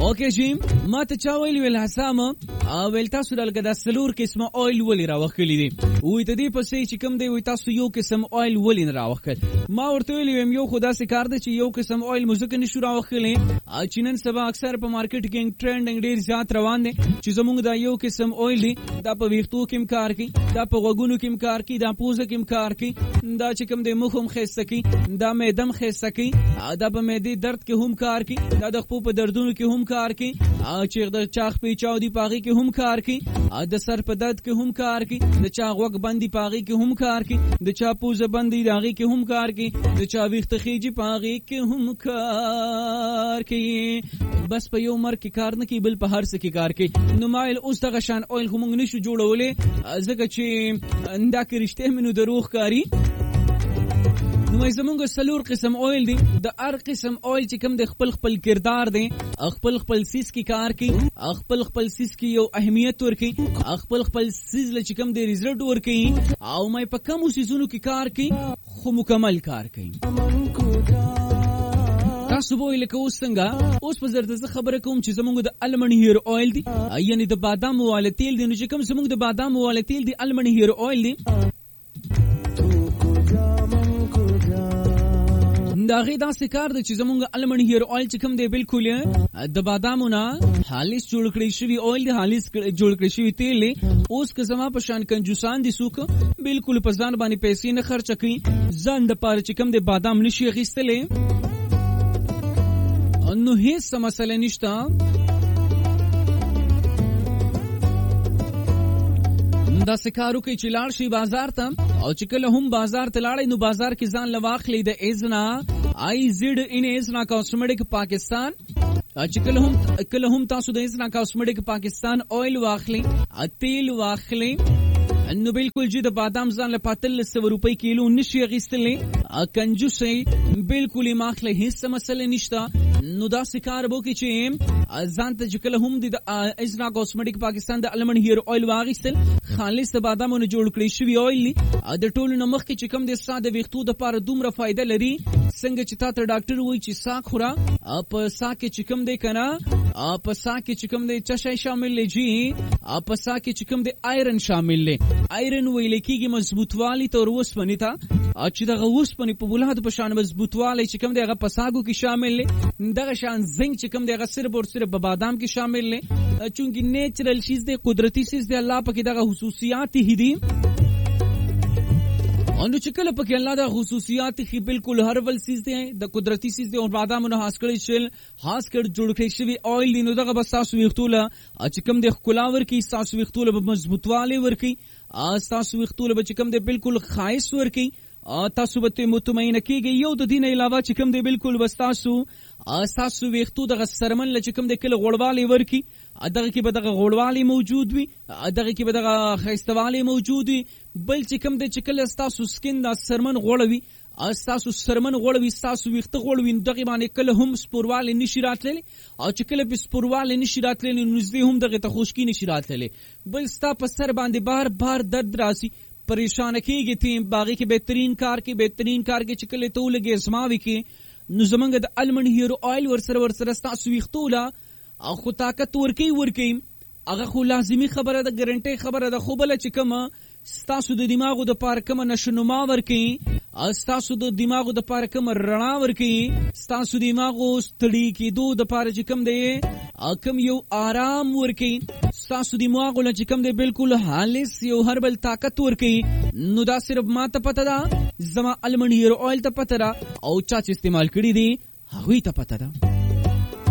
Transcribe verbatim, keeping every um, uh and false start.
اوکې جی ما ته چا ویل ویل حسام ویل تاسو دلته د سلور قسمه اویل ولې راوخلی دي وې ته دې پسې چې کوم دی وې تاسو یو قسم اویل ولې راوخل ما ورته ویل یو خدا سي کار دی چې یو قسم اویل مزکه نشو راوخلی چې نن سبا اکثر په مارکیټ کې ټرندینګ ډیر زیات روان دي چې زموږ دا یو قسم اویل دی دا په ویختو کې کار کوي دا په غوګونو کې کار کوي دا پوزه کې کار کوي دا چې کوم دی مخم خېسته کوي دا معدم خېسته کوي دا په معدې درد کې هم کار کوي دا د خپو په دردونو کې هم کار کوي چې د چاخ په چاودي پاغي کې هم کار کوي د سر په درد کې هم کار کوي د چا غوګ بندي پاغي کې هم کار کوي د چا پوزه بندي داغي کې هم کار کوي د چا ویخت خېجي پاغي کې هم کار کوي بس په یو مر کې کار نه کوي بل په هر څه کې کار کوي نو مایل اوس دغه شان اویل هم نشو جوړولې ځکه چې اندا کې رښتې منو دروغ کاری نو زمونږ سلور قسم اویل دی د هر قسم اویل چې کوم د خپل خپل کردار دی خپل خپل سیس کی کار کوي خپل خپل سیس کی یو اهمیت ورکي خپل خپل سیس ل چې کوم د ریزلټ ورکي او مې په کوم سیزونو کې کار کوي خو مکمل کار کوي تاسو به لکه اوس څنګه اوس په زردزه خبره کوم چې زمونږ د المنی هیر اویل دی یعنی د بادام واله تیل دی نو چې کوم زمونږ د بادام واله تیل دی المنی هیر اویل دی دا غي دا سکار د چې زمونږ المنی هیر اویل چې کوم دی بالکل د بادامونه خالص جوړ کړی شوی اویل دی خالص جوړ کړی شوی تیل اوس که زما په شان کنجوسان دي سوک بالکل په ځان باندې پیسې نه خرچ کړي ځان د پاره چې کوم دی بادام نشي غیستلې نو هیڅ مسله نشته دا سکارو کې چې لاړ شي بازار ته او چې کله هم بازار ته لاړی نو بازار کې ځان لواخلی د ایزنا آی زیډ ان ایزنا کاسمیټک پاکستان چې کله هم کله هم تاسو د ایزنا کاسمیټک پاکستان اویل واخلی تیل واخلی نو بالکل چې د بادام ځان له پاتل سو روپۍ کیلو نشي غیستلې کنجوسي بالکل ماخله هیڅ مسله نشته نو دا سکار بو کې چې ځان ته چې کله هم د ایزنا کاسمیټک پاکستان د المن هیر اویل واغیستل خالص د بادامونو جوړ کړی شوی اویل د ټولو نمخ کې چې کم د ساده ویختو د پاره دومره فائدہ لري څنګه چې تا ته ډاکټر وایي چې ساک خورا په ساک کې چې کم دی کنه په ساک کې چې کم دی چشای شامل لږی په ساک کې چې کم دی آیرن شامل لې آیرن ویل کېږي مضبوطوالی تر وسپنې ته چې دغه وسپنې په بولاد په شان مضبوطوالی چې کم دی هغه په ساګو کې شامل لې دغه شان زنګ چې کم دی هغه صرف او صرف په بادام کې شامل لې چونکی نیچرل چیز دی قدرتی چیز دی الله پاک دغه خصوصیات هدي انو چې کله پکې الله دا خصوصیات خي بالکل هر ول چیز دی د قدرتی چیز دی او بادامونو خاص کړي شل خاص کړ جوړ کړي شوی اویل دی نو دغه بس تاسو ویختوله چې کوم د خلاور کې تاسو ویختوله په مضبوطواله ورکی تاسو ویختوله چې کوم دی بالکل خاص ورکی تاسو به مطمئن کیږئ یو د دین علاوه چې کوم دی بالکل بس تاسو تاسو ویختو دغه سرمن چې کوم دی کله غړواله ورکی دغه کې به دغه غړواله موجود وي دغه کې به دغه خيستواله موجود وي بل چې کوم دی چې کله تاسو سکین دا سرمن غړوي تاسو سرمن غړوي تاسو ویخته غړوي دغه باندې کله هم سپورواله نشی راتللی او چې کله به سپورواله نشی راتللی نږدې هم دغه ته خوشکی نشی راتللی بل ستا په سر باندې بار بار درد راسي پریشان کیږي تیم باغی کې بهترین کار کې بهترین کار کې چې کله ته لګي اسماوي کې نو زمونږ د المن هیر اویل ورسره ورسره تاسو ویختوله او خو طاقت ورکی ورکی هغه خو لازمی خبره ده ګارانټي خبره ده خو بل چې کوم ستاسو د دماغو د پاره کوم نشونما ورکی ستاسو د دماغو د پاره کوم رڼا ورکی ستاسو دماغو ستړي کېدو د پاره چې کوم دی کوم یو آرام ورکی ستاسو دماغو له چې کوم دی بالکل خالص یو هر بل طاقت ورکی نو دا صرف ما ته پته ده زما المن هیر اویل ته پته ده او چا چې استعمال کړی دی هغوی ته پته ده